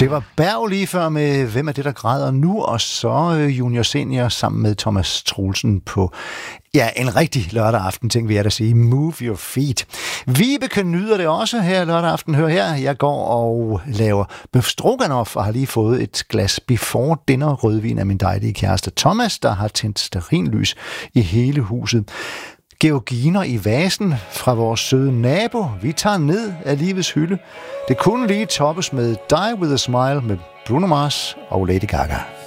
Det var Berg lige før med Hvem er det, der græder nu? Og så Junior Senior sammen med Thomas Troelsen på en rigtig lørdag aften, tænker vi at sige. Move your feet. Vibeke nyder det også her lørdag aften. Hør her, jeg går og laver bøf stroganoff og har lige fået et glas before dinner rødvin af min dejlige kæreste Thomas, der har tændt stearinlys i hele huset. Georginer i vasen fra vores søde nabo. Vi tager ned af livets hylde. Det kunne lige toppes med Die With A Smile med Bruno Mars og Lady Gaga.